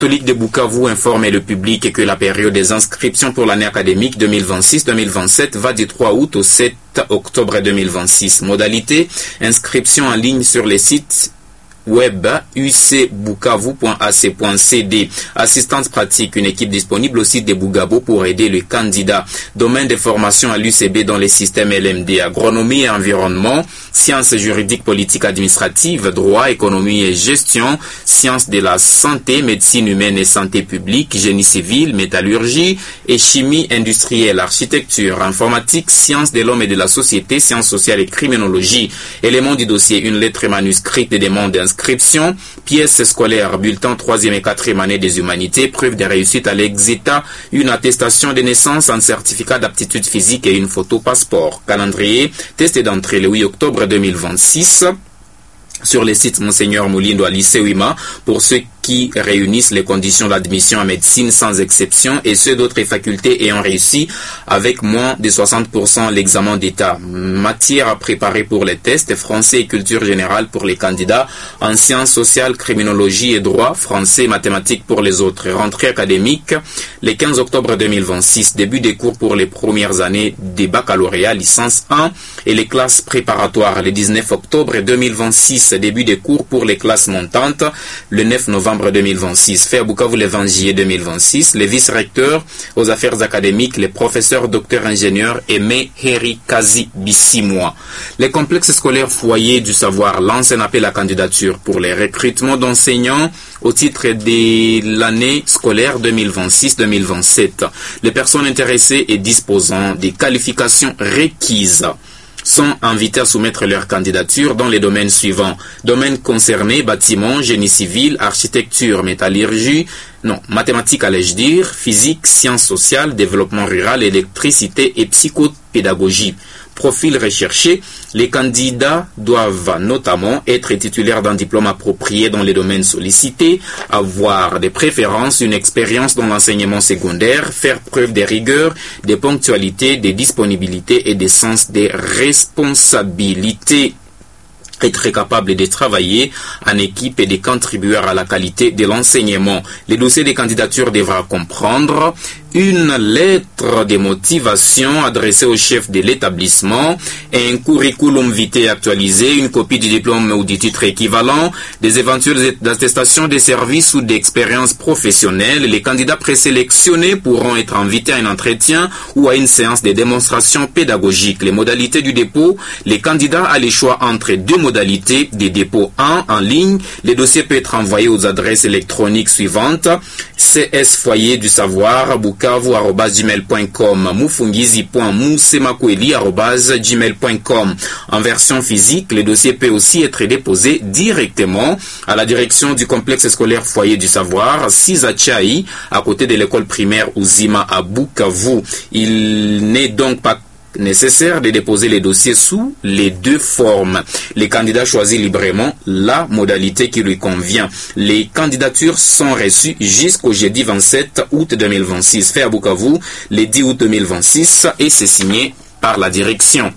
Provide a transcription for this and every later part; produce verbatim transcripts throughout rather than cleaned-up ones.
catholique de Bukavu informe le public que la période des inscriptions pour l'année académique deux mille vingt-six deux mille vingt-sept va du trois août au sept octobre deux mille vingt-six. Modalité, inscription en ligne sur les sites web u c bukavu point a c point c d. Assistance pratique, une équipe disponible au site de Bugabo pour aider le candidat. Domaine de formation à l'U C B dans les systèmes L M D, agronomie et environnement, sciences juridiques, politiques, administratives, droit, économie et gestion, sciences de la santé, médecine humaine et santé publique, génie civil, métallurgie et chimie industrielle, architecture, informatique, sciences de l'homme et de la société, sciences sociales et criminologie. Éléments du dossier, une lettre manuscrite des demandes d'inscription, pièces scolaires, bulletin troisième et quatrième année des humanités, preuve de réussite à l'exita, une attestation de naissance, un certificat d'aptitude physique et une photo passeport. Calendrier, test d'entrée le huit octobre deux mille vingt-six. Sur les sites Monseigneur Moulindo à lycée Wima pour ceux qui réunissent les conditions d'admission à médecine sans exception et ceux d'autres facultés ayant réussi avec moins de soixante pour cent l'examen d'état. Matière à préparer pour les tests, français et culture générale pour les candidats, en sciences sociales, criminologie et droit, français et mathématiques pour les autres. Rentrée académique, le quinze octobre deux mille vingt-six, début des cours pour les premières années des baccalauréats, licence un et les classes préparatoires. Le dix-neuf octobre deux mille vingt-six, début des cours pour les classes montantes, le neuf novembre deux mille vingt-six. Fait à Bukavu le vingt juillet deux mille vingt-six. Les vice-recteurs aux affaires académiques, les professeurs docteurs ingénieurs Aimé Heri Kazi Bissimwa. Les complexes scolaires foyer du savoir lancent un appel à candidature pour les recrutements d'enseignants au titre de l'année scolaire deux mille vingt-six deux mille vingt-sept. Les personnes intéressées et disposant des qualifications requises sont invités à soumettre leur candidature dans les domaines suivants. Domaines concernés, bâtiments, génie civil, architecture, métallurgie, non, mathématiques allais-je dire, physique, sciences sociales, développement rural, électricité et psychopédagogie. Profil recherché, les candidats doivent notamment être titulaires d'un diplôme approprié dans les domaines sollicités, avoir des préférences, une expérience dans l'enseignement secondaire, faire preuve de rigueur, de ponctualité, de disponibilité et de sens des responsabilités. Être capable de travailler en équipe et de contribuer à la qualité de l'enseignement. Le dossier de candidature devra comprendre une lettre de motivation adressée au chef de l'établissement, un curriculum vitae actualisé, une copie du diplôme ou du titre équivalent, des éventuelles attestations de services ou d'expérience professionnelle. Les candidats présélectionnés pourront être invités à un entretien ou à une séance de démonstration pédagogique. Les modalités du dépôt, les candidats ont le choix entre deux modalités de dépôt. un En ligne, le dossier peut être envoyé aux adresses électroniques suivantes: c s foyer du savoir bukavu arobase gmail point com, mufungizi point musemakweli arobase gmail point com. En version physique, le dossier peut aussi être déposé directement à la direction du complexe scolaire Foyer du Savoir, six à Tchaï, à côté de l'école primaire Ouzima à Bukavu. Il n'est donc pas nécessaire de déposer les dossiers sous les deux formes. Les candidats choisissent librement la modalité qui lui convient. Les candidatures sont reçues jusqu'au jeudi vingt-sept août deux mille vingt-six. Fait à Bukavu, le dix août deux mille vingt-six, et c'est signé par la direction.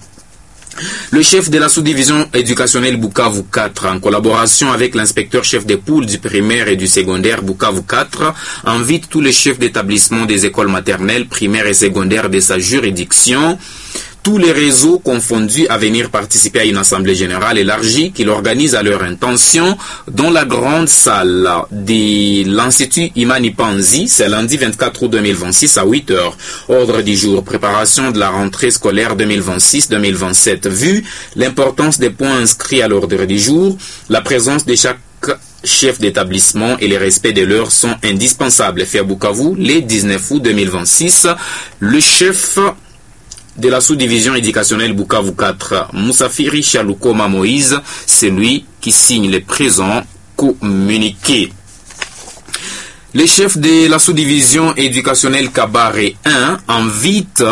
Le chef de la sous-division éducationnelle Bukavu quatre, en collaboration avec l'inspecteur chef des pôles du primaire et du secondaire Bukavu quatre, invite tous les chefs d'établissement des écoles maternelles, primaires et secondaires de sa juridiction, tous les réseaux confondus, à venir participer à une assemblée générale élargie qu'il organise à leur intention dans la grande salle de l'Institut Imani Panzi, c'est lundi vingt-quatre août deux mille vingt-six à huit heures. Ordre du jour, préparation de la rentrée scolaire deux mille vingt-six deux mille vingt-sept. Vu l'importance des points inscrits à l'ordre du jour, la présence de chaque chef d'établissement et le respect de l'heure sont indispensables. Fait à Bukavu, le dix-neuf août deux mille vingt-six, le chef de la sous-division éducationnelle Bukavu quatre, Moussafiri Chaloukoma Moïse, c'est lui qui signe les présents communiqués. Les chefs de la sous-division éducationnelle Kabare un invitent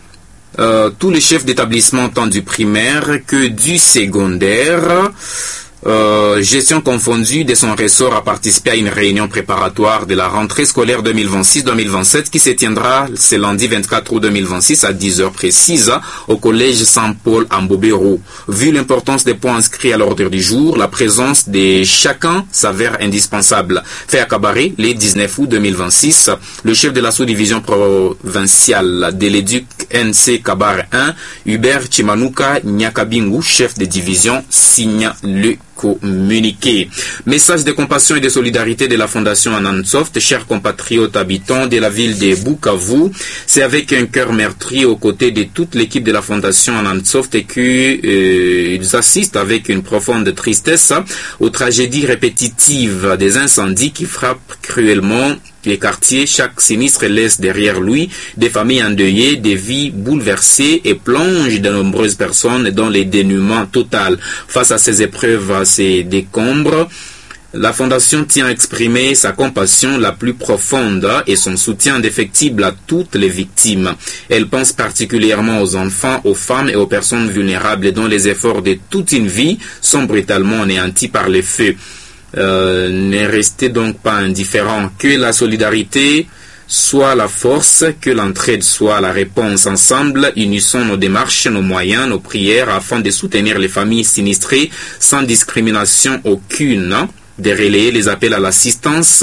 euh, tous les chefs d'établissement tant du primaire que du secondaire Euh, gestion confondue de son ressort a participé à une réunion préparatoire de la rentrée scolaire deux mille vingt-six deux mille vingt-sept qui se tiendra ce lundi vingt-quatre août deux mille vingt-six à dix heures précises au collège Saint-Paul à Mbobero. Vu l'importance des points inscrits à l'ordre du jour, la présence de chacun s'avère indispensable. Fait à Kabaré, le dix-neuf août deux mille vingt-six, le chef de la sous-division provinciale de l'éduc N C Kabar un, Hubert Chimanuka Nyakabingu, chef de division, signe le communiqué. Message de compassion et de solidarité de la Fondation Anansoft, chers compatriotes habitants de la ville de Bukavu. C'est avec un cœur meurtri aux côtés de toute l'équipe de la Fondation Anansoft qu'ils euh, assistent avec une profonde tristesse aux tragédies répétitives des incendies qui frappent cruellement les quartiers. Chaque sinistre laisse derrière lui des familles endeuillées, des vies bouleversées et plonge de nombreuses personnes dans le dénuement total. Face à ces épreuves, à ces décombres, la Fondation tient à exprimer sa compassion la plus profonde et son soutien indéfectible à toutes les victimes. Elle pense particulièrement aux enfants, aux femmes et aux personnes vulnérables dont les efforts de toute une vie sont brutalement anéantis par les feux. Euh, ne restez donc pas indifférents. Que la solidarité soit la force, que l'entraide soit la réponse. Ensemble, unissons nos démarches, nos moyens, nos prières afin de soutenir les familles sinistrées sans discrimination aucune, de relayer les appels à l'assistance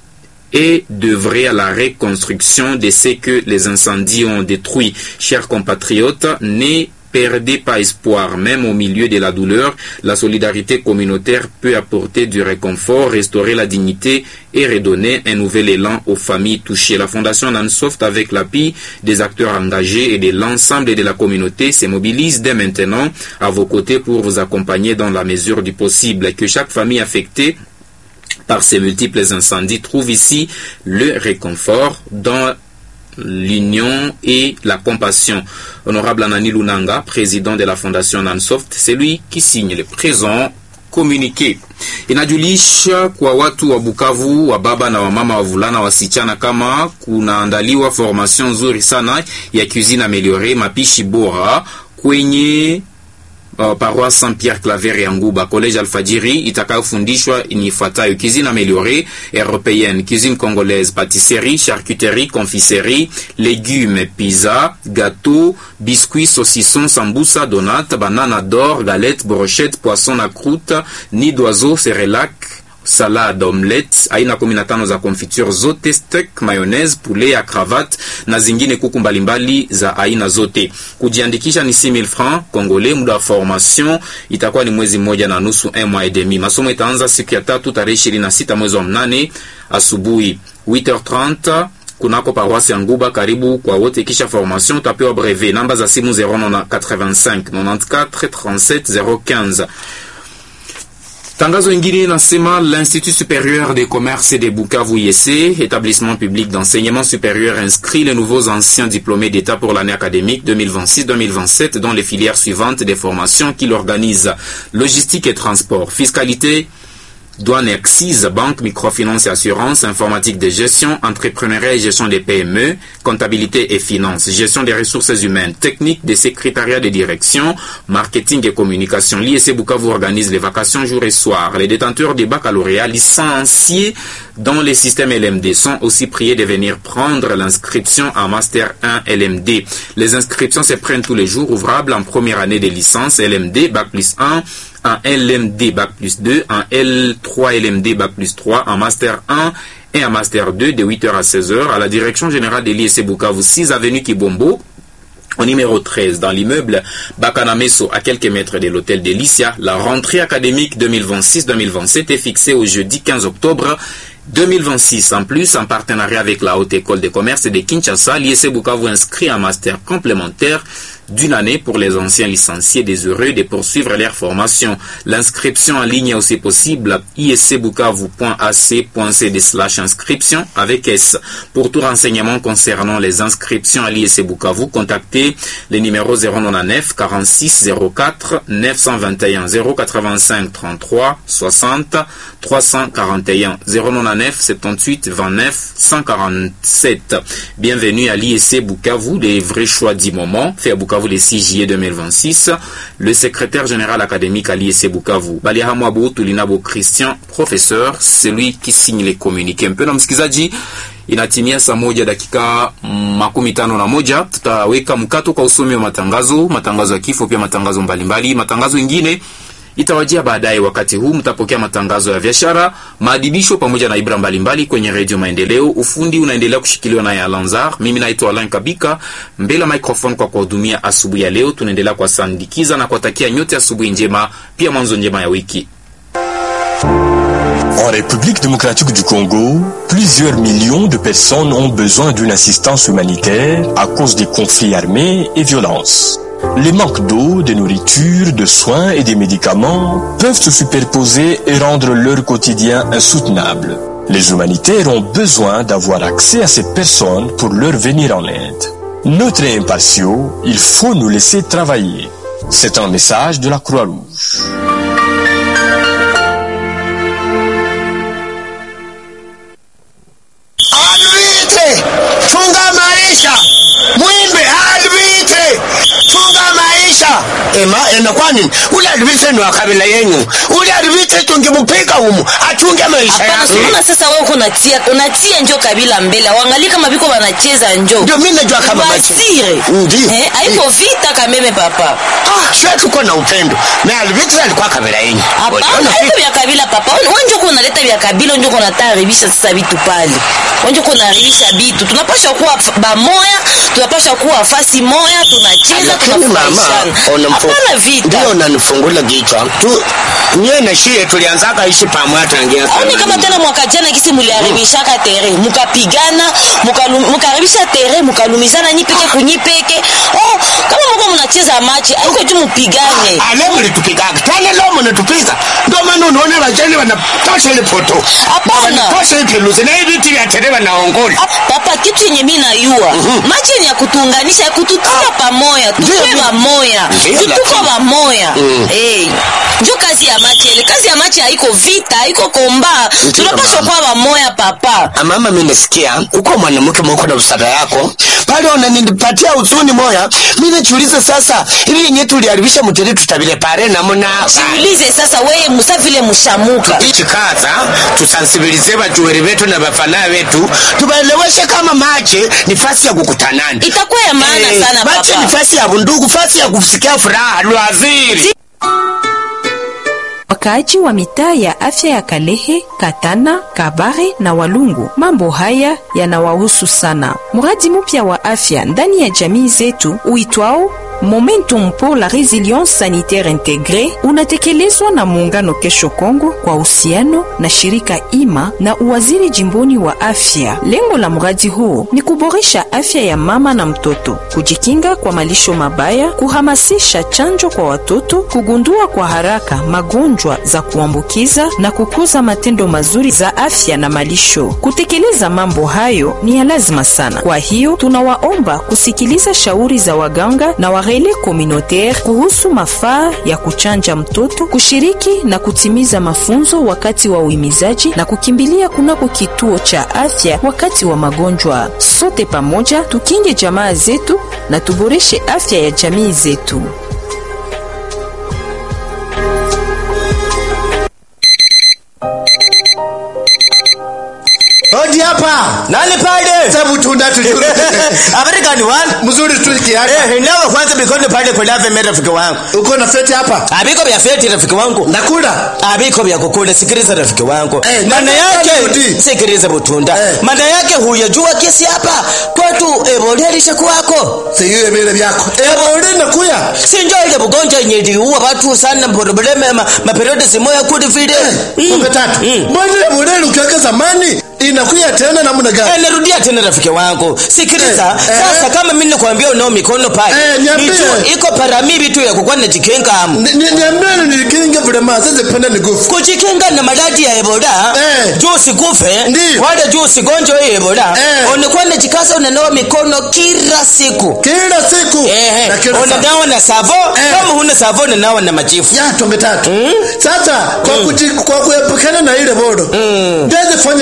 et d'œuvrer à la reconstruction de ce que les incendies ont détruit. Chers compatriotes, n'est perdez pas espoir, même au milieu de la douleur, la solidarité communautaire peut apporter du réconfort, restaurer la dignité et redonner un nouvel élan aux familles touchées. La Fondation Anansoft, avec l'appui des acteurs engagés et de l'ensemble de la communauté, se mobilise dès maintenant à vos côtés pour vous accompagner dans la mesure du possible. Que chaque famille affectée par ces multiples incendies trouve ici le réconfort dans l'union et la compassion. Honorable Anani Lunanga, président de la Fondation Anansoft, c'est lui qui signe le présent communiqué. Inajulisha kwa watu wa Bukavu, wa baba na wamama, wavulana, wasichana kama kunaandaliwa formation nzuri sana ya cuisine améliorée, mapishi bora kwenye Uh, paroisse Saint-Pierre Claver ya Nguba, collège Alfajiri, itakayofundishwa inifuatayo: cuisine améliorée européenne, cuisine congolaise, pâtisserie, charcuterie, confiserie, légumes, pizza, gâteau, biscuits, saucissons, sambusa, donat, banana d'or, galette, brochette, poisson à croûte, nid d'oiseau, cérélac, salade, omelette, aina kumi na tano za confiture zote, steak, mayonnaise, poulet ya cravate na zingine kuku mbalimbali za aina zote. Kujiandikisha ni six mille francs congolais. Muda wa formation itakuwa ni mwezi mmoja na nusu, un mois et demi. Masomo itaanza siku ya tatu tarehe ishirini na sita mwezi wa mnane asubuhi huit heures trente kunako paroisse ya Nguba. Karibu kwa wote. Kisha formation utapewa brevet. Namba za simu zero neuf eighty-five ninety-quatre trente-sept zero quinze. Tangazo ingine nasema l'Institut supérieur des commerces de Bukavu I S C, établissement public d'enseignement supérieur, inscrit les nouveaux anciens diplômés d'État pour l'année académique deux mille vingt-six deux mille vingt-sept dans les filières suivantes des formations qu'il organise: logistique et transport, fiscalité, douane et accises, banque, microfinance et assurance, informatique de gestion, entrepreneuriat et gestion des P M E, comptabilité et finance, gestion des ressources humaines, technique de secrétariat de direction, marketing et communication. L'I S C Bukavu organise les vacations jour et soir. Les détenteurs des baccalauréats licenciés dans les systèmes L M D sont aussi priés de venir prendre l'inscription en Master un L M D. Les inscriptions se prennent tous les jours ouvrables en première année de licence L M D, Bac plus un, en L M D Bac plus deux, en L trois L M D Bac plus trois, en Master un et en Master deux de huit heures à seize heures à la direction générale de l'I S C Bukavu, six avenue Kibombo, au numéro treize, dans l'immeuble Bakanameso, à quelques mètres de l'hôtel Delicia. La rentrée académique deux mille vingt-six deux mille vingt-sept est fixée au jeudi quinze octobre deux mille vingt-six. En plus, en partenariat avec la Haute École de Commerce de Kinshasa, l'I S C Bukavu inscrit un master complémentaire d'une année pour les anciens licenciés désireux de poursuivre leur formation. L'inscription en ligne est aussi possible à iscbukavu.ac.cd slash inscription avec S. Pour tout renseignement concernant les inscriptions à l'I S C Bukavu, contactez les numéros zéro neuf quarante-six zéro quatre neuf cent vingt et un zéro quatre-vingt-cinq trente-trois soixante trois cent quarante et un zéro neuf soixante-dix-huit vingt-neuf cent quarante-sept. Bienvenue à l'I S C Bukavu, les vrais choix du moment. Fait à Bukavu Bukavu le six juillet deux mille vingt-six. Le secrétaire général académique à l'I E C Bukavu, Baliahamwabo Tulinabo Christian, professeur, celui qui signe les communiqués. Mpendwa msikizaji, inatimia saa moja dakika makumi tano na moja. Tutaweka mkato kwa usomi wa matangazo, matangazo ya kifo, pia matangazo mbalimbali. Matangazo ingine itawajia baadaye. Wakati huu mtapokea matangazo ya biashara, maadibisho pamoja na ibra mbalimbali kwenye Radio Maendeleo. Ufundi unaendelea kushikiliwa na ya Lanzar. Mimi naitwa Alain Kabika, mbele microphone kwa kuhudumia asubuhi ya leo. Tunaendelea kwa sandikiza na kuwatakia nyote asubuhi njema, pia mwanzo njema ya wiki. En République démocratique du Congo, plusieurs millions de personnes ont besoin d'une assistance humanitaire à cause des conflits armés et violences. Les manques d'eau, de nourriture, de soins et des médicaments peuvent se superposer et rendre leur quotidien insoutenable. Les humanitaires ont besoin d'avoir accès à ces personnes pour leur venir en aide. Neutres et impartiaux, il faut nous laisser travailler. C'est un message de la Croix-Rouge. Ema ena kwani ule advise ni wakabila yenu, ule advise tungemupiga humu achunge maisha yake. Mbona sasa wewe unatia unatia njoo kabila mbele, waangalie kama biko wanacheza njoo. Ndio mimi najua kama basire eh, haiko vita kameme papa. Ah, sio tuko na upendo na advise alikuwa kabila yenu. Hapana, haiko ya kabila papa. Wewe njoo kunaleta vya kabila, njoo kunataribisha sasa vitu pale. Wewe njoo kunaribisha vitu. Tunapaswa kuwa bamoya, tunapaswa kuwa fasi moya, tunacheza tunafurahishana. Hapana vita. Ndio unanifungula kichwa. Tu nyewe na shie tulianzaka ishi pamoja tangia sana. Oni kama tena mwaka jana kisi mliharibishaka tere, mkapigana, mkaribisha tere, mkalumizana nyipeke kunyipeke. Oh, kama mko mnacheza machi, haiko tu mpigane. Alemo mlitupigaga. Tena leo mnatupiga. Ndio maana unaona wajani wanatosha ile poto. Hapana. Wanatosha ile luzi na hivi tili aterewa na ongoli. Papa kitu yenye mimi najua. Machi ni ya kutuunganisha, ya kututia pamoja, tuwe pamoja. Tuko pamoja. Eh. Ndio kazi ya machi ile. Kazi ya machi haiko vita, haiko komba. Tunapaswa kuwa pamoja papa. Mama mimi nasikia uko mwanamke mko na usada yako. Pale unanipatia uzuni moya. Mimi najiuliza sasa, ili yenyewe tuliharibisha mtende tutabile pale na mna. Jiulize sasa wewe musa vile mshamuka. Tukichikaza, tusensibilize watu wetu na bafana wetu, tubaeleweshe kama machi ni fasi ya kukutanana. Itakuwa ya maana eh, sana papa. Machi ni fasi ya bundugu, fasi ya kusikia furaha, waziri. Wakaaji wa mitaa ya afya ya Kalehe, Katana, Kabare na Walungu, mambo haya yanawahusu sana. Mradi mpya wa afya ndani ya jamii zetu uitwao Momentum pour la résilience sanitaire intégrée unatekelezwa na muungano Kesho Kongo kwa uhusiano na shirika Ima na uwaziri jimboni wa afya. Lengo la mradi huu ni kuboresha afya ya mama na mtoto, kujikinga kwa malisho mabaya, kuhamasisha chanjo kwa watoto, kugundua kwa haraka magonjwa za kuambukiza na kukuza matendo mazuri za afya na malisho. Kutekeleza mambo hayo ni ya lazima sana. Kwa hiyo tunawaomba kusikiliza shauri za waganga na wa relais communautaire kuhusu mafaa ya kuchanja mtoto, kushiriki na kutimiza mafunzo wakati wa uhimizaji na kukimbilia kunako kituo cha afya wakati wa magonjwa. Sote pamoja tukinge jamaa zetu na tuboreshe afya ya jamii zetu. Hodi hapa. Nani pale? Sabu tunda tuliku. Amerika ni wapi? Mzuri tuliki hapa. Eh, leo kwanza bikono pale kwa lave mera rafiki wangu. Uko na feti hapa? Abiko vya feti rafiki wangu. Nakula. Abiko vya kukula, sikiliza rafiki wangu. Eh, maana yake sikiliza Butunda. Eh. Maana yake huyajua kesi hapa kwetu Ebola lishakuwako. Siyo mele vyako. Ebola inakuya. Si njoo ile bugonjwa yenye iliua watu sana, problema ma, ma periodi simoya kudi vile. Mm. Tatu. Mbona Ebola ukiweka zamani inakuya tena namna gani? Eh, narudia tena rafiki wangu. Sikiliza, eh, sasa eh, kama mimi nikwambia unao mikono pale. Eh, iko paramibi tu ya kukua na jikinga hamu. Niambie ni jikinga vile sasa penda ni gufu. Kujikinga na maradhi ya Ebola. Eh. Juu sikufe, wala juu sigonjwa ya Ebola. Eh. Unakuwa na jikasa unanawa mikono kila siku. Kila siku. Eh. Unanawa na savo, eh, kama huna savo unanawa na majifu. Ya tonge tatu. Mm. Sasa kwa mm, kuji, kwa kuepukana na ile bodo. Mm. Ndiye fanya namna gani?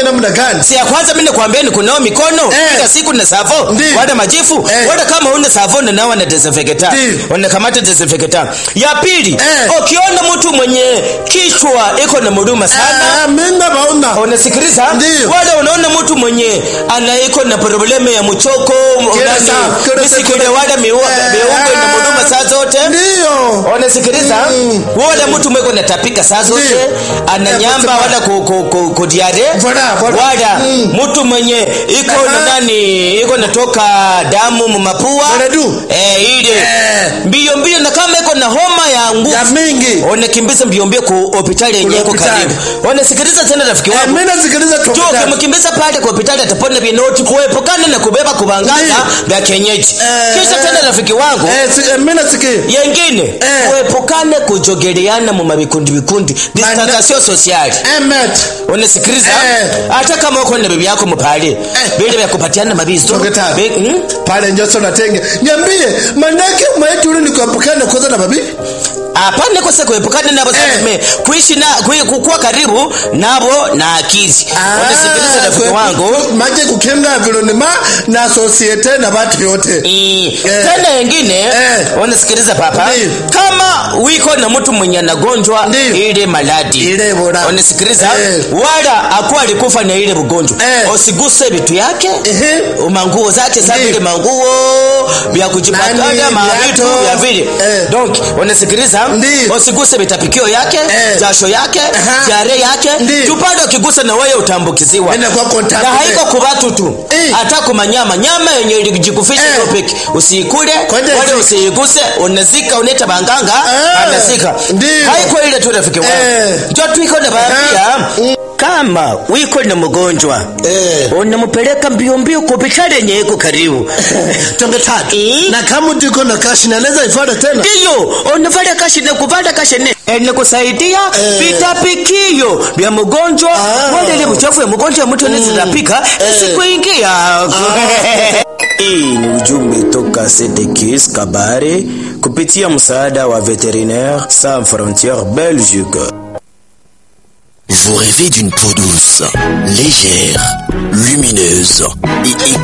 gani? Si ya kwanza mimi nakwambia ni kunao mikono Eh. kila siku na savo. Wala majifu. Eh. Wala kama una savo na nawa na desinfectant. Unakamata desinfectant. Ya pili, Eh. ukiona mtu mwenye kichwa iko na muruma sana, Ah, mimi naona. unasikiliza? Ndio. Wala unaona mtu mwenye anaiko na probleme ya mchoko, Kila saa, kila saa, misikile wala miua, Eh. miungo ina muruma saa zote. Ndio. Unasikiliza? Mm. Wala mtu mweko natapika saa zote, Ndio. ananyamba Eh, wala ku ku ku, ku diare. Voilà, voilà. Wala Mm. mtu mwenye iko na Aha. nani, iko natoka damu mu mapua. Mwenadu. Eh, ile. Eh. Mbio mbio na kama iko na homa ya nguvu. Ya mingi. Unakimbiza mbio mbio ku hospitali yenyewe iko hospitali. karibu. Unasikiliza tena rafiki Eh, wangu. mimi nasikiliza tu. Jo, kimkimbiza pale kwa hospitali atapona binoti kuepukana na kubeba kubangana vya kienyeji. Eh, Kisha tena rafiki wangu. Eh, si, eh, mimi nasikia. Yengine, Eh. kuepukane kujogeleana mu mabikundi bikundi. Distanciation sociale. Emet. Unasikiliza? Eh. Hata kama uko na bibi yako mpale. Vile vya kupatiana mabizo. Toketa. Be- hmm? Pale njoso na tenge. Niambie, manake mwetu ni kuepukana kwanza na babi? Hapana kwa sababu kuepukana nabo Eh. eh. kuishi na kui- kukuwa karibu nabo na akili. Unasikiliza rafiki wangu? Maje kukenga environment na societe na watu yote. Eh. Eh. Tena wengine Eh. unasikiliza papa? Ndiyo. Kama wiko na mtu mwenye anagonjwa Ndiyo. ile maladi. Ile bora. Unasikiliza? Eh. Wala akuwa alikufa na ile ugonjwa. Eh. Usiguse vitu yake. Ehe. Manguo zake za Ndiyo. vile manguo vya kujipaka Nani, mavitu viatu. vya vile. Eh. Donc unasikiliza? Ndiyo. Usiguse vitapikio yake, Eh. jasho yake, Aha. jare yake. Ndiyo. Tupande ukigusa na wewe utambukiziwa. Nenda kwa contact. Na haiko kubatu tu. Eh. Hata kwa nyama, nyama yenye ilijikufisha Eh. topic. Usiikule, Kwende wala zika. usiiguse, unazika uneta banganga, Eh. anazika. Ndiyo. Haiko ile tu rafiki wangu. Eh. Ndio tuiko na baadhi kama wiko na mgonjwa Eh. unampeleka mbio mbio kwa hospitali yenye iko karibu. Tonge tatu. Eh. Na kama tuko na kashi naweza ifada tena. Ndiyo, unafanya kashi na kuvada kashi ne. Ene kusaidia Eh. vitapikio vya mgonjwa. Ah. Wale ile uchafu ya mgonjwa mtu anaweza pika sikuingia. Hii ni ujumbe toka C D K S Kabare kupitia msaada wa Vétérinaires Sans Frontières Belgique. Vous rêvez d'une peau douce, légère, lumineuse et éclatante.